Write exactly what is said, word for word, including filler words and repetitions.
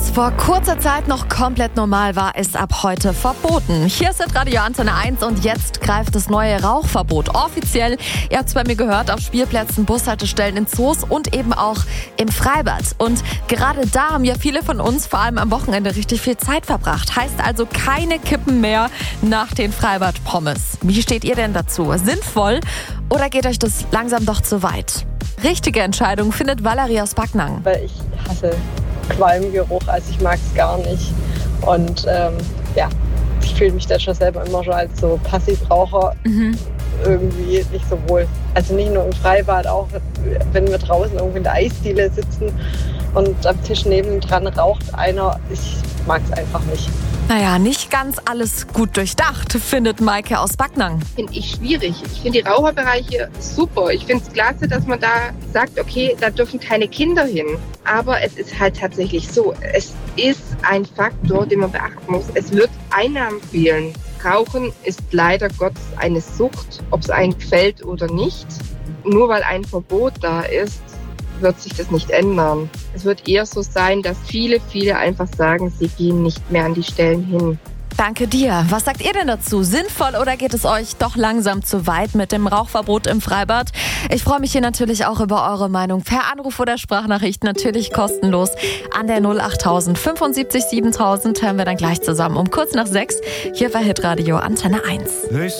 Was vor kurzer Zeit noch komplett normal war, ist ab heute verboten. Hier ist Radio Antenne eins und jetzt greift das neue Rauchverbot offiziell. Ihr habt es bei mir gehört, auf Spielplätzen, Bushaltestellen, in Zoos und eben auch im Freibad. Und gerade da haben ja viele von uns vor allem am Wochenende richtig viel Zeit verbracht. Heißt also keine Kippen mehr nach den Freibad-Pommes. Wie steht ihr denn dazu? Sinnvoll oder geht euch das langsam doch zu weit? Richtige Entscheidung findet Valerie aus Backnang. Weil ich hasse Qualmgeruch, also ich mag es gar nicht. Und ähm, ja, ich fühle mich da schon selber immer schon als so Passivraucher mhm. irgendwie nicht so wohl. Also nicht nur im Freibad, auch wenn wir draußen irgendwie in der Eisdiele sitzen und am Tisch nebendran raucht einer. Ich mag es einfach nicht. Naja, nicht ganz alles gut durchdacht, findet Maike aus Backnang. Finde ich schwierig. Ich finde die Raucherbereiche super. Ich finde es klasse, dass man da sagt, okay, da dürfen keine Kinder hin. Aber es ist halt tatsächlich so. Es ist ein Faktor, den man beachten muss. Es wird Einnahmen fehlen. Rauchen ist leider Gottes eine Sucht, ob es einem gefällt oder nicht. Nur weil ein Verbot da ist, wird sich das nicht ändern. Es wird eher so sein, dass viele, viele einfach sagen, sie gehen nicht mehr an die Stellen hin. Danke dir. Was sagt ihr denn dazu? Sinnvoll oder geht es euch doch langsam zu weit mit dem Rauchverbot im Freibad? Ich freue mich hier natürlich auch über eure Meinung per Anruf oder Sprachnachricht, natürlich kostenlos an der null achttausend fünfundsiebzig siebentausend. Hören wir dann gleich zusammen um kurz nach sechs hier bei Hitradio Antenne eins.